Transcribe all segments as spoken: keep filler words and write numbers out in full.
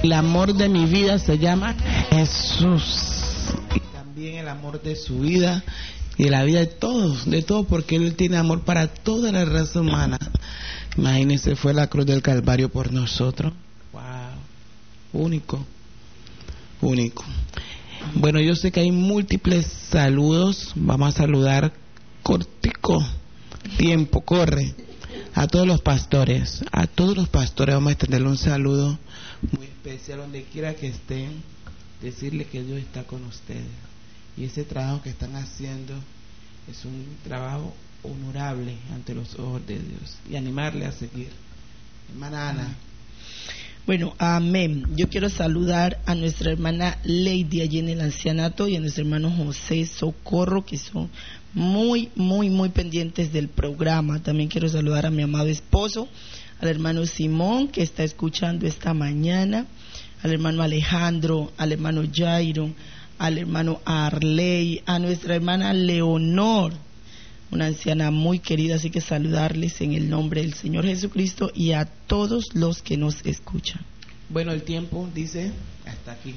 El amor de mi vida se llama Jesús. Y también el amor de su vida y de la vida de todos, de todos, porque Él tiene amor para toda la raza humana. Imagínense, fue la cruz del Calvario por nosotros. Wow, único, único. Bueno, yo sé que hay múltiples saludos. Vamos a saludar cortico, tiempo corre, a todos los pastores, a todos los pastores vamos a extenderle un saludo muy especial donde quiera que estén, decirle que Dios está con ustedes y ese trabajo que están haciendo es un trabajo honorable ante los ojos de Dios y animarle a seguir. Hermana Ana. Bueno, amén. Yo quiero saludar a nuestra hermana Lady allí en el ancianato y a nuestro hermano José Socorro, que son muy, muy, muy pendientes del programa. También quiero saludar a mi amado esposo, al hermano Simón, que está escuchando esta mañana, al hermano Alejandro, al hermano Jairo, al hermano Arley, a nuestra hermana Leonor, una anciana muy querida, así que saludarles en el nombre del Señor Jesucristo y a todos los que nos escuchan. Bueno, el tiempo dice hasta aquí.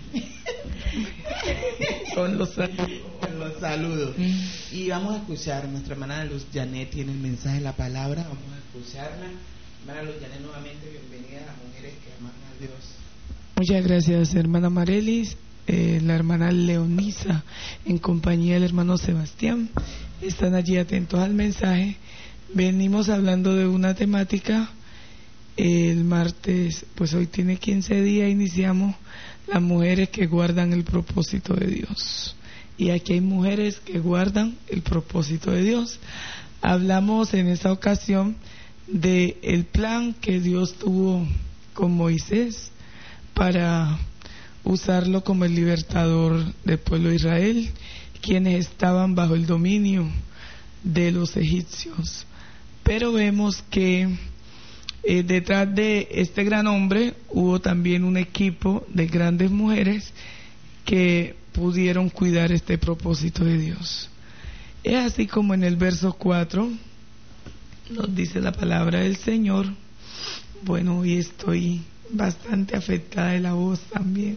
Con los saludos. Con los saludos. Y vamos a escuchar, nuestra hermana Luz Janet tiene el mensaje, la palabra, vamos a escucharla. Hermana Luz Janet, nuevamente bienvenida a las mujeres que aman a Dios. Muchas gracias, hermana Marelis. Eh, la hermana Leonisa en compañía del hermano Sebastián están allí atentos al mensaje. Venimos hablando de una temática el martes, pues hoy tiene quince días, iniciamos las mujeres que guardan el propósito de Dios, y aquí hay mujeres que guardan el propósito de Dios. Hablamos en esa ocasión de el plan que Dios tuvo con Moisés para usarlo como el libertador del pueblo de Israel, quienes estaban bajo el dominio de los egipcios. Pero vemos que eh, detrás de este gran hombre hubo también un equipo de grandes mujeres que pudieron cuidar este propósito de Dios. Es así como en el verso cuatro nos dice la palabra del Señor. Bueno, hoy estoy bastante afectada de la voz también.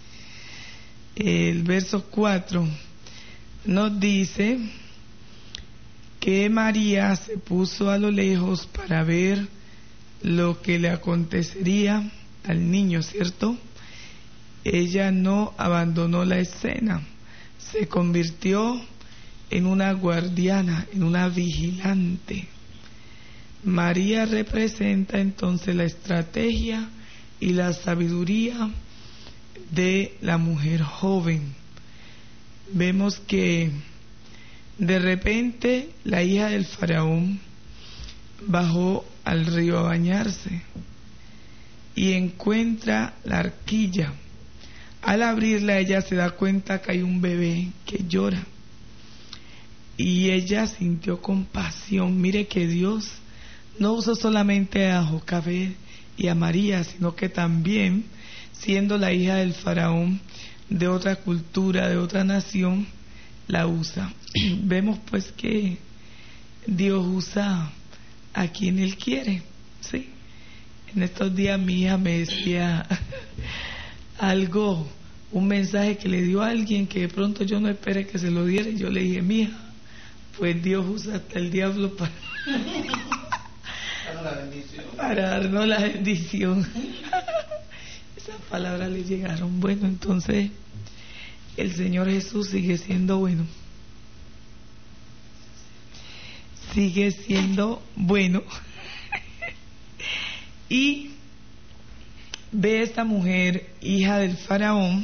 El verso cuatro nos dice que María se puso a lo lejos para ver lo que le acontecería al niño, ¿cierto? Ella no abandonó la escena, se convirtió en una guardiana, en una vigilante. María representa entonces la estrategia y la sabiduría de la mujer joven. Vemos que de repente la hija del faraón bajó al río a bañarse y encuentra la arquilla. Al abrirla ella se da cuenta que hay un bebé que llora y ella sintió compasión. Mire que Dios no usó solamente a Jocabed y a María, sino que también, siendo la hija del faraón de otra cultura, de otra nación, la usa. Vemos pues que Dios usa a quien Él quiere, ¿sí? En estos días mi hija me decía algo, un mensaje que le dio a alguien que de pronto yo no esperé que se lo diera, y yo le dije, mija, pues Dios usa hasta el diablo para la bendición. para darnos la bendición. Esas palabras le llegaron. Bueno, entonces el Señor Jesús sigue siendo bueno, sigue siendo bueno. Y ve esta mujer, hija del faraón,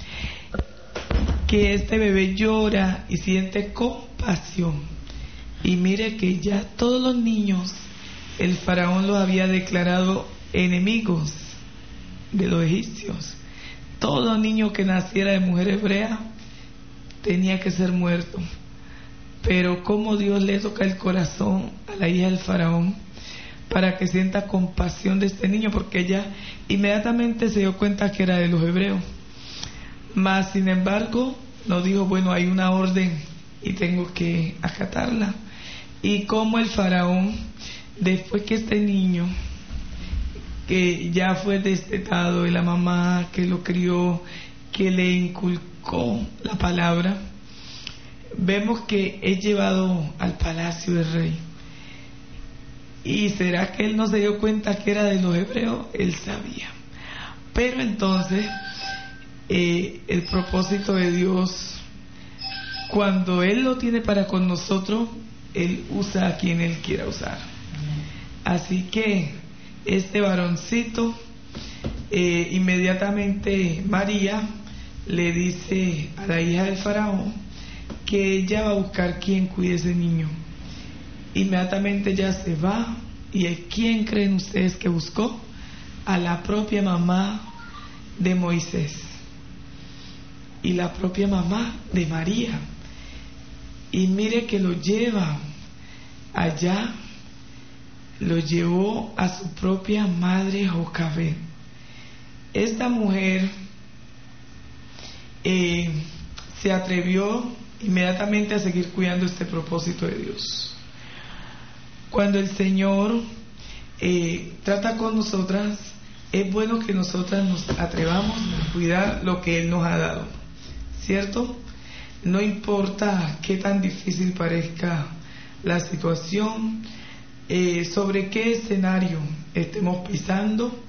que este bebé llora y siente compasión. Y mire que ya todos los niños, el faraón los había declarado enemigos de los egipcios. Todo niño que naciera de mujer hebrea tenía que ser muerto. Pero cómo Dios le toca el corazón a la hija del faraón para que sienta compasión de este niño, porque ella inmediatamente se dio cuenta que era de los hebreos. Mas sin embargo no dijo, bueno, hay una orden y tengo que acatarla. Y como el faraón, después que este niño que ya fue destetado de la mamá que lo crió, que le inculcó la palabra, vemos que es llevado al palacio del rey. ¿Y será que él no se dio cuenta que era de los hebreos? Él sabía. Pero entonces, eh, el propósito de Dios, cuando Él lo tiene para con nosotros, Él usa a quien Él quiera usar. Así que este varoncito, eh, inmediatamente María le dice a la hija del faraón que ella va a buscar quien cuide ese niño. Inmediatamente ella se va, y ¿quién creen ustedes que buscó? A la propia mamá de Moisés y la propia mamá de María. Y mire que lo lleva allá, lo llevó a su propia madre Jocabed. Esta mujer eh, se atrevió inmediatamente a seguir cuidando este propósito de Dios. Cuando el Señor eh, trata con nosotras, es bueno que nosotras nos atrevamos a cuidar lo que Él nos ha dado, ¿cierto? No importa qué tan difícil parezca la situación, eh, sobre qué escenario estemos pisando,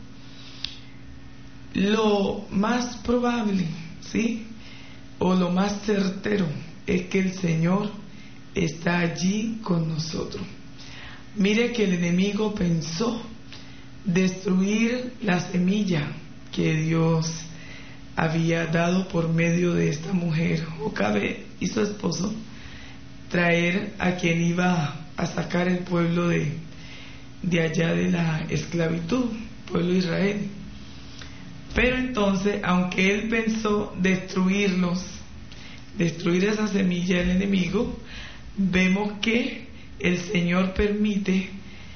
lo más probable, ¿sí?, o lo más certero es que el Señor está allí con nosotros. Mire que el enemigo pensó destruir la semilla que Dios había dado por medio de esta mujer, Jocabed y su esposo, traer a quien iba a sacar el pueblo de, de allá de la esclavitud, pueblo de Israel. Pero entonces, aunque él pensó destruirlos, destruir esa semilla del enemigo, vemos que el Señor permite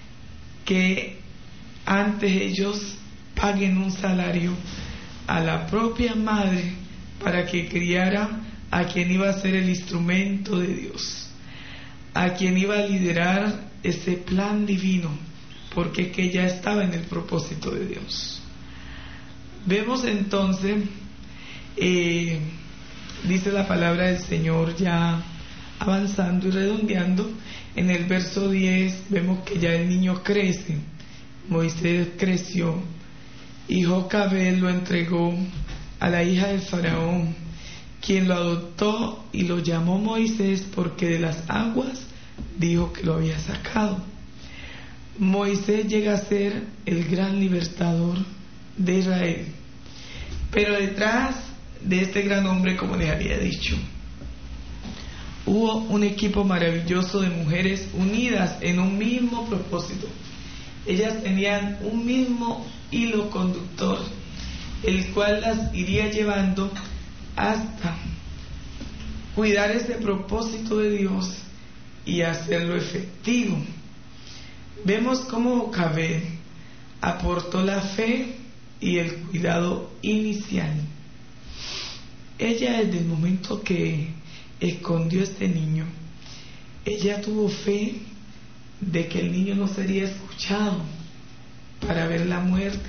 que antes ellos paguen un salario a la propia madre para que criara a quien iba a ser el instrumento de Dios, a quien iba a liderar ese plan divino, porque que ya estaba en el propósito de Dios. Vemos entonces, eh, dice la palabra del Señor, ya avanzando y redondeando, en el verso diez vemos que ya el niño crece, Moisés creció, y Jocabed lo entregó a la hija del faraón, quien lo adoptó y lo llamó Moisés, porque de las aguas dijo que lo había sacado. Moisés llega a ser el gran libertador de Israel, pero detrás de este gran hombre, como les había dicho, hubo un equipo maravilloso de mujeres unidas en un mismo propósito. Ellas tenían un mismo hilo conductor, el cual las iría llevando hasta cuidar ese propósito de Dios y hacerlo efectivo. Vemos cómo Jocabed aportó la fe y el cuidado inicial. Ella, desde el momento que escondió a este niño, ella tuvo fe de que el niño no sería escuchado para ver la muerte,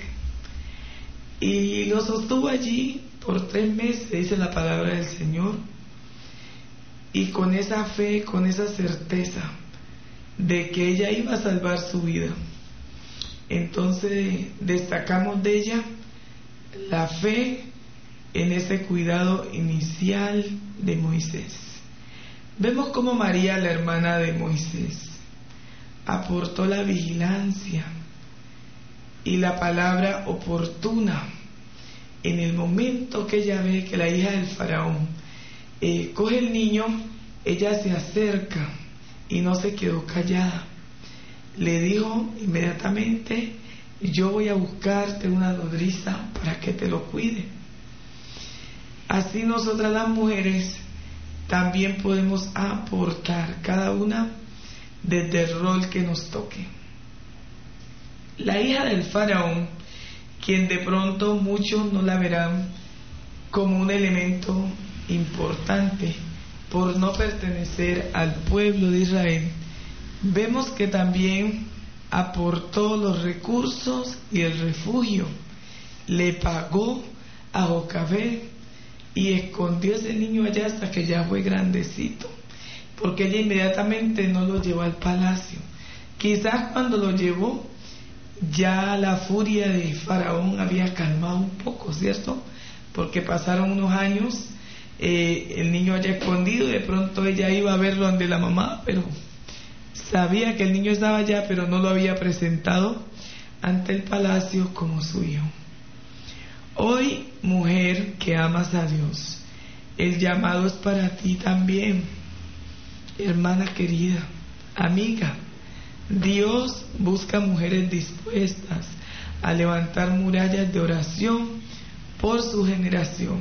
y lo sostuvo allí por tres meses, dice la palabra del Señor, y con esa fe, con esa certeza de que ella iba a salvar su vida. Entonces destacamos de ella la fe en ese cuidado inicial de Moisés. Vemos como María, la hermana de Moisés, aportó la vigilancia y la palabra oportuna en el momento que ella ve que la hija del faraón eh, coge el niño. Ella se acerca y no se quedó callada, le dijo inmediatamente: yo voy a buscarte una nodriza para que te lo cuide. Así nosotras las mujeres también podemos aportar, cada una desde el rol que nos toque. La hija del faraón, quien de pronto muchos no la verán como un elemento importante por no pertenecer al pueblo de Israel, vemos que también aportó los recursos y el refugio, le pagó a Jocabed y escondió ese niño allá hasta que ya fue grandecito, porque ella inmediatamente no lo llevó al palacio. Quizás cuando lo llevó ya la furia de Faraón había calmado un poco, ¿cierto? Porque pasaron unos años, eh, el niño allá escondido, de pronto ella iba a verlo ante la mamá, pero sabía que el niño estaba allá, pero no lo había presentado ante el palacio como su hijo. Hoy, mujer que amas a Dios, el llamado es para ti también, hermana querida, amiga. Dios busca mujeres dispuestas a levantar murallas de oración por su generación.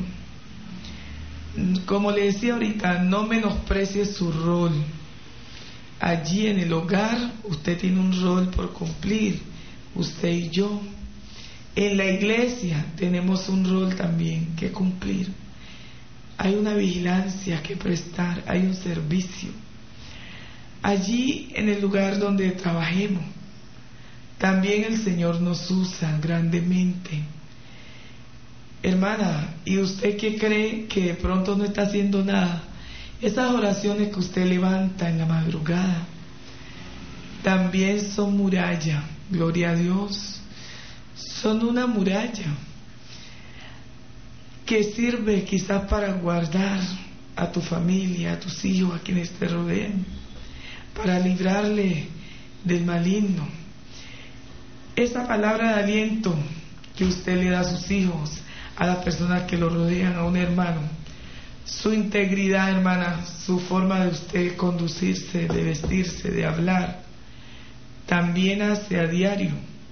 Como le decía ahorita, no menosprecie su rol. Allí en el hogar usted tiene un rol por cumplir, usted y yo. En la iglesia tenemos un rol también que cumplir. Hay una vigilancia que prestar, hay un servicio. Allí en el lugar donde trabajemos, también el Señor nos usa grandemente. Hermana, ¿y usted qué cree que de pronto no está haciendo nada? Esas oraciones que usted levanta en la madrugada también son muralla, gloria a Dios. Son una muralla que sirve quizás para guardar a tu familia, a tus hijos, a quienes te rodean, para librarle del maligno. Esa palabra de aliento que usted le da a sus hijos, a las personas que lo rodean, a un hermano, su integridad, hermana, su forma de usted conducirse, de vestirse, de hablar, también hace a diario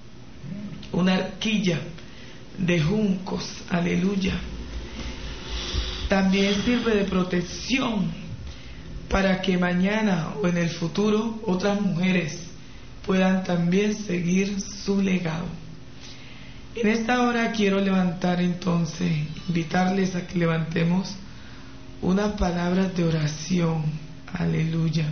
una arquilla de juncos, aleluya. También sirve de protección para que mañana o en el futuro otras mujeres puedan también seguir su legado. En esta hora quiero levantar entonces, invitarles a que levantemos unas palabras de oración, aleluya.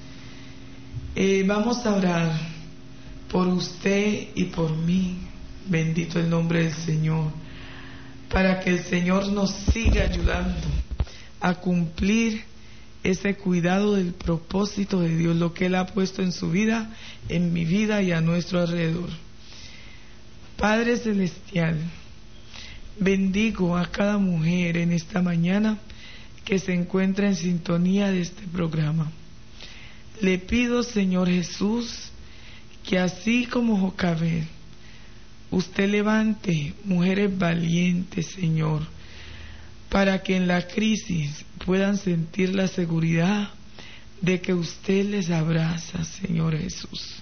Eh, vamos a orar por usted y por mí, bendito el nombre del Señor, para que el Señor nos siga ayudando a cumplir ese cuidado del propósito de Dios, lo que Él ha puesto en su vida, en mi vida y a nuestro alrededor. Padre Celestial, bendigo a cada mujer en esta mañana que se encuentra en sintonía de este programa. Le pido, Señor Jesús, que así como Jocabed, usted levante mujeres valientes, Señor, para que en la crisis puedan sentir la seguridad de que usted les abraza, Señor Jesús.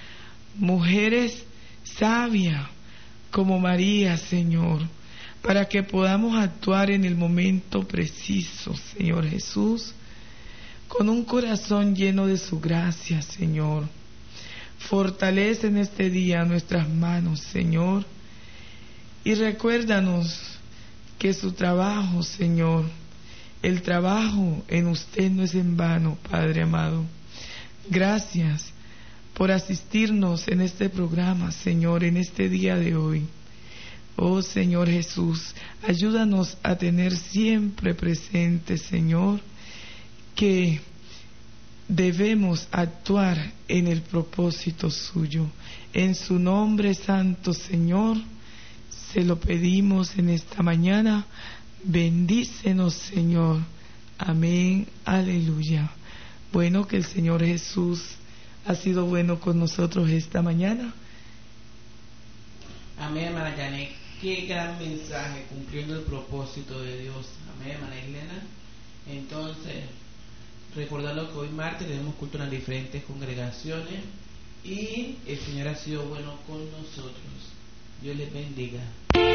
Mujeres sabias como María, Señor, para que podamos actuar en el momento preciso, Señor Jesús, con un corazón lleno de su gracia, Señor. Fortalece en este día nuestras manos, Señor, y recuérdanos que su trabajo, Señor, el trabajo en usted no es en vano, Padre amado. Gracias por asistirnos en este programa, Señor, en este día de hoy. Oh Señor Jesús, ayúdanos a tener siempre presente, Señor, que debemos actuar en el propósito suyo. En su nombre santo, Señor, se lo pedimos en esta mañana. Bendícenos, Señor. Amén, aleluya. Bueno, que el Señor Jesús ha sido bueno con nosotros esta mañana. Amén, hermana Janet. Qué gran mensaje, cumpliendo el propósito de Dios. Amén, hermana Elena. Entonces, recordarlo que hoy martes tenemos culto en las diferentes congregaciones y el Señor ha sido bueno con nosotros. Dios les bendiga.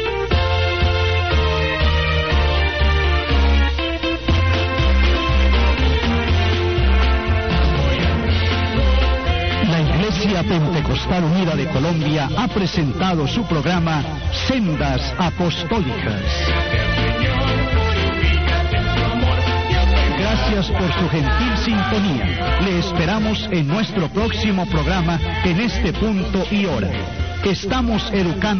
La Iglesia Pentecostal Unida de Colombia ha presentado su programa Sendas Apostólicas. Gracias por su gentil sintonía. Le esperamos en nuestro próximo programa en este punto y hora. Estamos educando